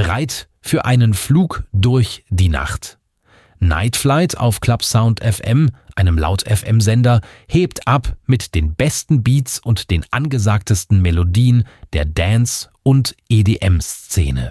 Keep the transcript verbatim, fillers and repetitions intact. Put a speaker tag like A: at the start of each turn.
A: Bereit für einen Flug durch die Nacht. Night Flight auf Clubsound F M, einem Laut-F M-Sender, hebt ab mit den besten Beats und den angesagtesten Melodien der Dance- und E D M-Szene.